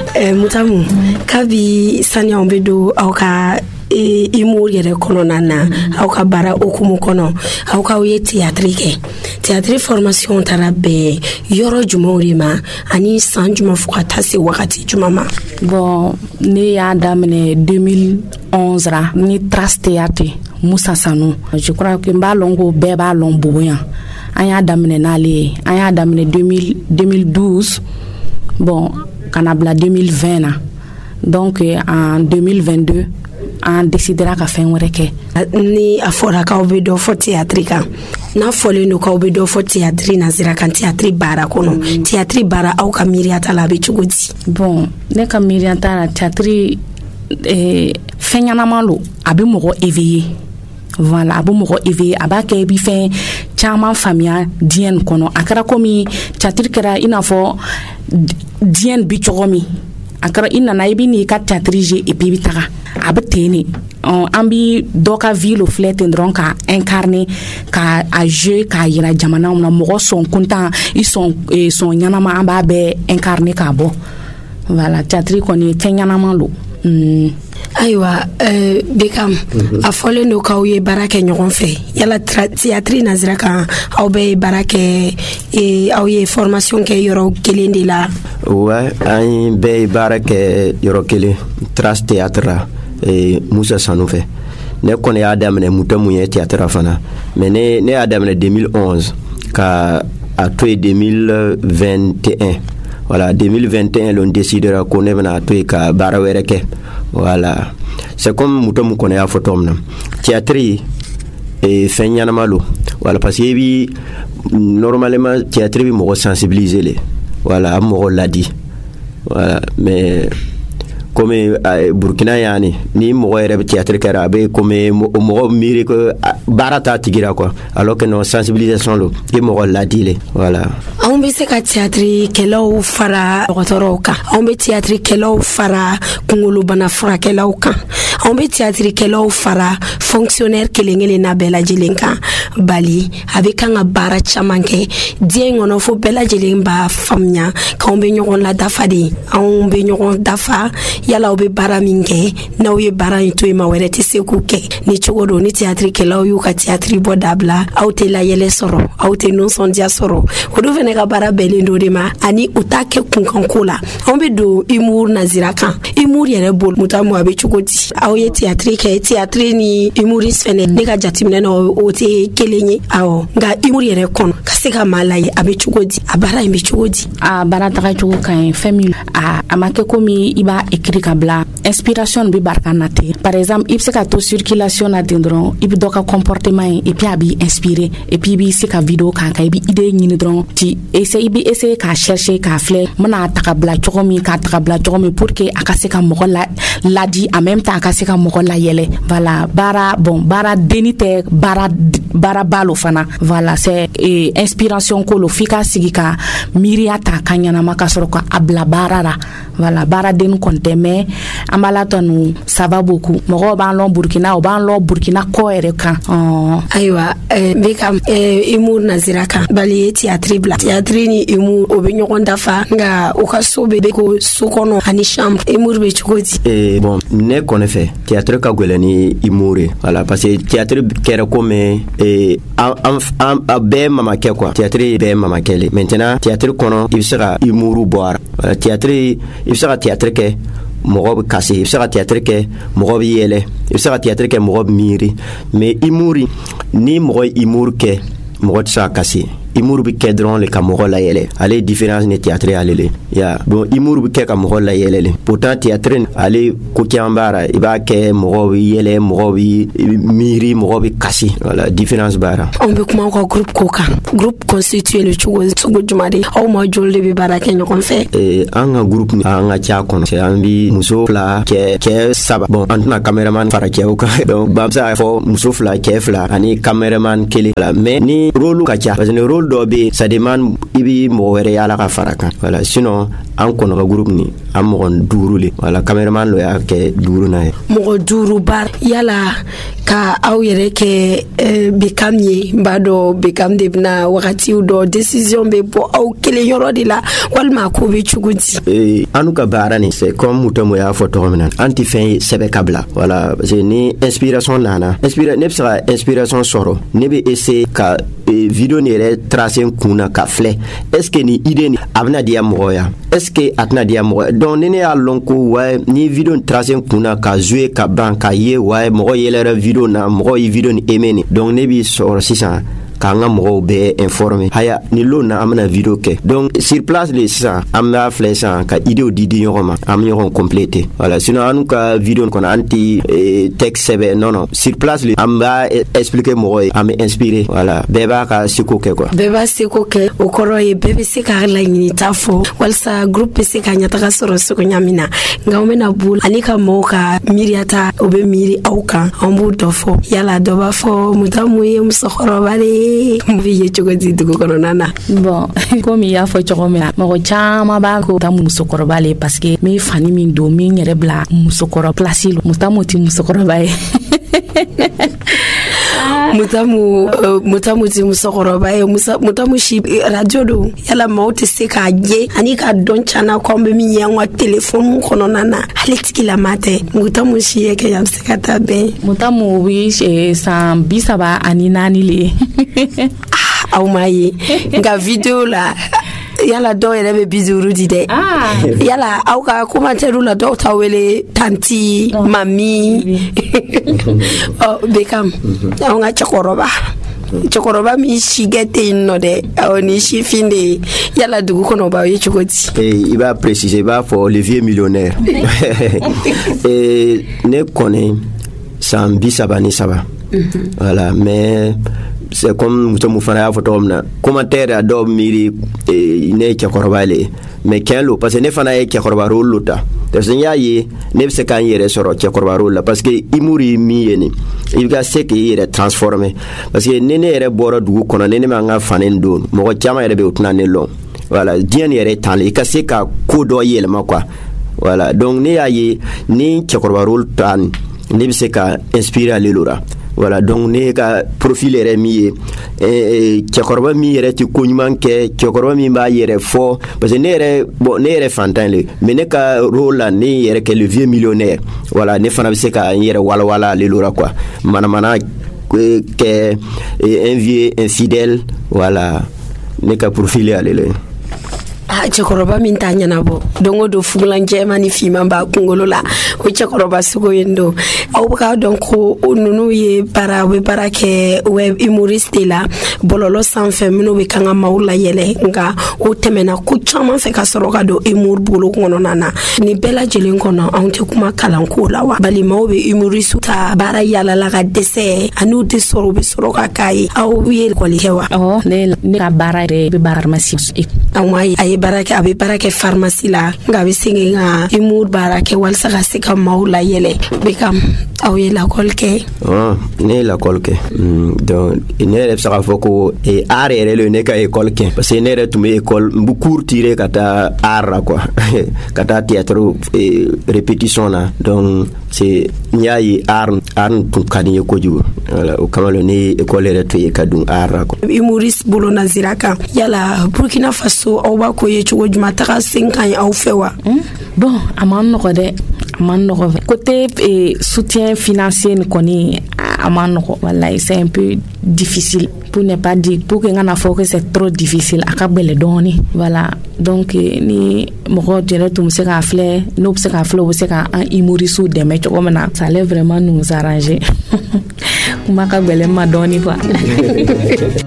Mutamu kabi sanya ombedo auka imur yere kono nana auka bara okumu kono auka uye théâtre formation tarabe yoro jumorima ani san juma fukata se wakati jumama. Bon ne ya damene 2011 ra ni Trace Théâtre Moussa Sanou. Je crois que mbalongo beba lomboyan anya damene nale anya damene 2012 bon kanabla 2020 na. Donc en 2022 on décidera ka fen wereke ni afora ka obedo fo théâtre kan na fole no ka obedo fo théâtre na zira kan théâtre bara kono théâtre bara au ka miriata la be chugodi. Bon ne ka miriata la théâtre fenyana malo abi mogo éveillé. Voilà abi mogo éveillé abake bi fen chama famia dien kono akara komi théâtre kera inafo dien bi chogomi akara ina na ibi ni ka théâtre et puis bitaka abteni ambi doka ville flet ndron ka incarner ka a jeu ka yira jamana na mogo son content ils sont nyanama amba be incarner ka bo. Voilà théâtre koni kenyanama lo. Aywa Bekam a fole no ka uye barake nyogon fe yala théâtre nazira kan aw be barake aw ye formation ke yoro kelende la. Ouais ay be barake yoro kele Trace Théâtre Moussa Sanou fe ne kone ya damene mutamu ye théâtre fana mais ne ya damene 2011 ka a to 2021. Voilà 2021 l'on décidera qu'on est venu à tout ka bara wereke. Voilà c'est comme mutamu kone ya photom na théâtre et fenyana malo. Voilà parce que bi normalement théâtre bi mo sensibiliser les voilà mo l'a dit. Voilà mais comme Burkina yani ni mo rebe théâtre karabe comme mo mire que barata tigira quoi alors que non sensibilisation lo et mo l'a dit voilà on be se ka théâtre kelo fara rotoroka on be théâtre kelo fara kungulu bana fara kelo kan on be théâtre kelo fara fonctionnaire kelengele na bela jelenka bali avec un bara chamanke die ngono fo bela jelemba famnya ka on be nyogon la dafa di on be nyogon dafa yala obe bara minge na uye bara into ma werete sekuke ni chogodo ni théâtre kela yu ka théâtre bodabla auté la yele soro auté non son dia soro odo vene ka bara belendo de ma ani utake kunkankola ombe do imur nazira kan imur yere bol mutamu abe chogodi awye théâtre ni imuris fene ne ka jatimne no ote kelenye awo nga imur yere kon kaseka malaye abe chogodi abara imbe chogodi a bara ta chogo kan famille a amake komi iba écrit kabla inspiration bi barkanate par exemple il se ka to circulation na dendron il doka comportement et puis abi inspiré et puis bi se ka vidéo kan ka bi idée ni dron ti essayer ka chercher ka flé mana takabla chokomi ka takabla chokomi pour que akase ka mo la di en même temps akase ka mo la yele voilà bara denite bara balo fana voilà c'est inspiration ko lo fika sigika miriata kanyana makasoro ka abla barara voilà bara den konte mais ambala tonu ça va beaucoup mo ban lo Burkina o ban lo Burkina ko ere kan aywa Bekam imur nazira kan bali théâtre bla théâtre ni imur obenyo konda fa nga o ka sobe be ko sokono ani chambre imur be chukoti bon ne connaît fait théâtre ka golani imure voilà parce que théâtre kera comme be mama ke quoi théâtre be mama kele maintenant théâtre kono il sera imuru boire théâtre il sera théâtre ke mogob kasi il sera théâtre ke mogob yele il sera théâtre ke mogob miri mais imuri ni mogob imur ke mogob sa kasi imur bi kedron le kamoro la yele ale différence ne théâtre alele ya bon imur bi ke kamoro la yele pourtant théâtre ale ko kiambara iba ke mogob yele mogob miri mogob kasi voilà différence bara on be kuma ko groupe constitué le chugo jumade o mo jolde bi bara ke nyokon fe anga groupe anga cha kono c'est ambi muso fla ke saba bon antuna cameraman fara ke o ka donc bamsa fo muso fla ke fla ani cameraman kele mais ni rôle ka cha parce que rôle dɔ be ça demande i bi mɔgɔ wɛrɛ yala ka fara kan voilà sinon an kɔnɔ ka groupe ni an mɔgɔ 5 le voilà cameraman lo y'a kɛ 5 na ye mɔgɔ 5 bar yala ka aw yɛrɛ kɛ Bekam ye b'a dɔn Bekam de bena wagatiw dɔ décision be bɔ aw kelen yɔrɔ de la walima ko be cogo di anu ka baara ni c'est comme Mutamu y'a fɔ tɔgɔ min na an ti fɛn ye sɛbɛ ka bila voilà parce que ni inspiration nana ne bɛ se ka inspiration sɔrɔ ne bɛ essayer ka video ni yɛrɛ tracer kun na ka filɛ est ce que ni idée ni a bɛna diya mɔgɔ ya est ce que a tɛna diya mɔgɔ donc ni ne y'a lɔn ko ouais ni video ni tracer kun na ka jouer ka ban ka ye ouais mɔgɔ yɛlɛra video na mɔgɔ ye video ni aimé ni donc ne b'i sɔrɔ sisan k'an ka mɔgɔw bɛɛ informer haya ni lo na an bɛna video kɛ donc sur place le sisan an b'a filɛ sisan ka idéw di ɲɔgɔn ma an bɛ ɲɔgɔn compléter voilà sinon an ka video kɔnɔ an ti texte sɛbɛn non sur place le an b'a expliquer mɔgɔ ye an bɛ inspirer voilà bɛɛ b'a ka seko kɛ quoi bɛɛ b'a seko kɛ o kɔrɔ ye bɛɛ bɛ se ka laɲini ta fɔ walasa groupe bɛ se ka ɲɛtaga sɔrɔ seko ɲamin na nka an bɛna bolo ani ka mɔgɔw ka miiriyata o bɛ miiri aw kan an b'o dɔ fɔ yala dɔ b'a fɔ Mutamu ye musokɔrɔba de ye cogo di dugu kɔnɔna na bon comme i y'a fɔ cogo min na mɔgɔ caman b'a ko Mutamu musokɔrɔba le parce que min fani min don min yɛrɛ bila musokɔrɔ place lo Mutamu ti musokɔrɔba ye Mutamu ti musokɔrɔba ye Mutamu si radio do yala maaw tɛ se k'a ye ani ka dɔn cana ko an bɛ min ye an ka téléphone kɔnɔna na hali tigilama tɛ Mutamu si ye kɛ yan bɛ se ka taa bɛn Mutamu bi san 34 le aw ma ye nka video la yala dɔw yɛrɛ bɛ 50 di dɛ yala aw ka commentaire la dɔw ta wele tanti mami Bekam aw ka cɛkɔrɔba min si kɛ tɛ yen nɔ dɛ awɔ ni sifin de ye yala dugu kɔnɔ b'aw ye cogo di i b'a préciser i b'a fɔ le vieux millionnaire ne kɔni san 33 voilà mais c'est comme Mutamu fana y'a fɔ tɔgɔ min na commentaire a dɔw miiri ne ye cɛkɔrɔba le mais tiɲɛ lo parce que ne fana ye cɛkɔrɔba rôle lo ta parce que n y'a ye ne bɛ se k'an yɛrɛ sɔrɔ cɛkɔrɔba rôle la parce que humour ye min ye nin i ka se k'i yɛrɛ transformer parce que ni ne yɛrɛ bɔra dugu kɔnɔ ni ne m'an ka fani don mɔgɔ caman yɛrɛ bɛ o tɛna ne lɔn voilà diɲɛ ni yɛrɛ tan i ka se ka ko dɔ yɛlɛma quoi voilà donc ne y'a ye ni cɛkɔrɔba rôle ta ne bɛ se ka inspirer ale lora voilà donc ne ka profil yɛrɛ min ye cɛkɔrɔba min yɛrɛ tɛ ko ɲuman kɛ cɛkɔrɔba min b'a yɛrɛ fɔ parce que ne yɛrɛ fantan le mais ne ka rôle la ne yɛrɛ kɛ le vieux millionnaire voilà ne fana bɛ se ka n yɛrɛ walawala ale lora quoi manamana kɛ un vieux infidèle voilà ne ka profil ale le cɛkɔrɔba min t'a ɲɛnabɔ don o don fugulan jɛman ni fiman b'a kunkolo la o cɛkɔrɔba sugu yen don aw bɛ k'a dɔn ko ninnu ye u bɛ baara kɛ web humoriste de la bɔlɔlɔ sanfɛ minnu bɛ kan ka maaw layɛlɛ nka o tɛmɛna ko caman fɛ ka sɔrɔ ka don humour bolo kɔnɔna na nin bɛɛ lajɛlen kɔnɔ anw tɛ kuma kalanko la wa bali maaw bɛ humoriste ta baara yalala ka dɛsɛ ani u tɛ sɔrɔ u bɛ sɔrɔ ka k'a ye aw ye école kɛ wa ne ka baara yɛrɛ bɛ baara pharmacie aw ma ye a bɛ baara kɛ pharmacie la nka a bɛ segin ka humour baara kɛ walasa ka se ka maaw layɛlɛ Bekam aw ye lakɔli kɛ ne ye lakɔli kɛ donc ne yɛrɛ bɛ se k'a fɔ ko art yɛrɛ le ne ka école kɛ parce que ne yɛrɛ tun bɛ école n bɛ cours tirer ka taa art la quoi ka taa théâtre répétition na donc c'est n y'a ye art tun ka di n ye kojugu voilà o kama ne ye école yɛrɛ to ye ka dun art la quoi humoriste bolo nazira kan yala Burkina Faso aw b'a ko ye cogo jumɛn taga sen ka ɲi aw fɛ wa bon a man nɔgɔ dɛ a man nɔgɔ côté soutien financier ni kɔni a man nɔgɔ wallahi c'est un peu difficile pour ne pas dire pour que ngana fɔ que c'est trop difficile a ka gbɛlɛ dɔɔni voilà donc ni mɔgɔ yɛrɛ tun bɛ se k'a filɛ n'o bɛ se k'a filɛ o bɛ se ka an humoriste dɛmɛ cogo min na ça allait vraiment nous arranger kuma ka gbɛlɛ ma dɔɔni quoi